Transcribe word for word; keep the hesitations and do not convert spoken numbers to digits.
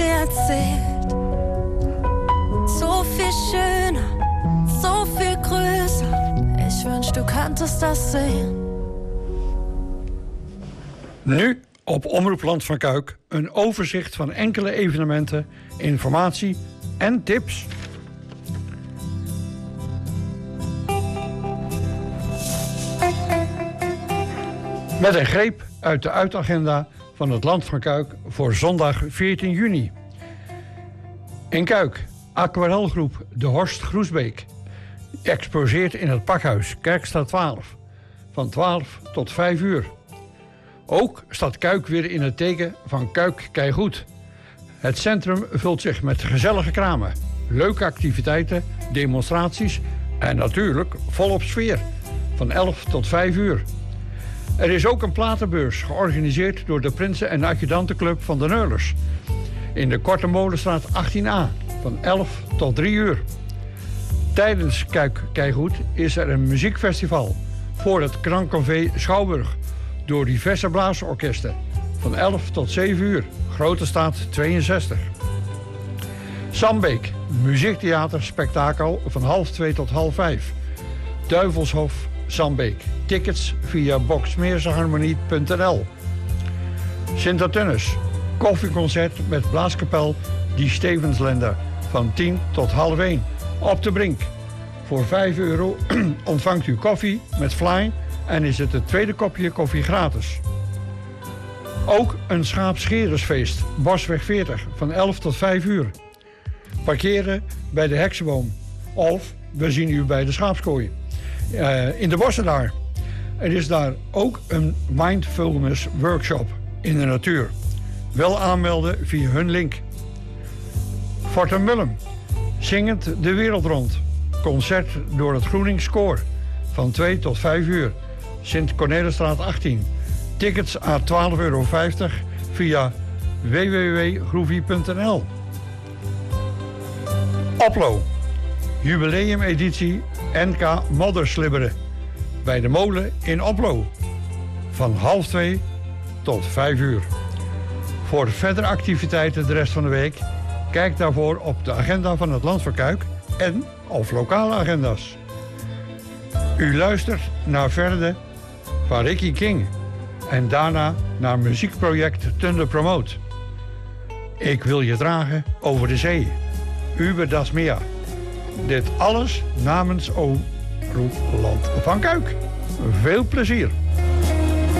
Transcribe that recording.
dir erzählt. So viel schöner, so viel größer. Ich wünsch, du könntest das sehen. Nu op Omroep Land van Kuik een overzicht van enkele evenementen, informatie en tips. Met een greep uit de uitagenda van het Land van Kuik voor zondag veertien juni. In Kuik, aquarelgroep De Horst Groesbeek exposeert in het pakhuis Kerkstraat twaalf van twaalf tot vijf uur. Ook staat Kuik weer in het teken van Kuik kei goed. Het centrum vult zich met gezellige kramen, leuke activiteiten, demonstraties en natuurlijk volop sfeer van elf tot vijf uur. Er is ook een platenbeurs georganiseerd door de Prinsen- en Adjudantenclub van de Neulers in de Korte Molenstraat achttien a van elf tot drie uur. Tijdens Kuik kei goed is er een muziekfestival voor het Krancafé Schouwburg door diverse blaasorkesten van elf tot zeven uur. Grote Straat tweeënzestig. Sambeek, muziektheater spektakel van half twee tot half vijf. Duivelshof Sambeek. Tickets via boxmeerseharmonie punt n l. Sint-Antunus, koffieconcert met blaaskapel Die Stevenslender van tien tot half één. Op de Brink. Voor vijf euro ontvangt u koffie met fly en is het het tweede kopje koffie gratis. Ook een schaapscherersfeest, Bosweg veertig, van elf tot vijf uur. Parkeren bij de Heksenboom. Of we zien u bij de schaapskooi. Uh, in de bossen daar. Er is daar ook een mindfulness workshop in de natuur. Wel aanmelden via hun link. Fortum Willem. Zingend de wereld rond. Concert door het Groenings Koor. Van twee tot vijf uur. Sint-Cornelisstraat achttien. Tickets à twaalf euro vijftig via w w w punt groovie punt n l. Oplo. Jubileumeditie N K Modderslibberen. Bij de molen in Oplo. Van half twee tot vijf uur. Voor verdere activiteiten de rest van de week, kijk daarvoor op de agenda van het Land van Kuik en of lokale agenda's. U luistert naar Verde van Ricky King en daarna naar muziekproject Thunder Promote. Ik wil je dragen over de zee. Über das Meer. Dit alles namens Omroep Land van Kuik. Veel plezier.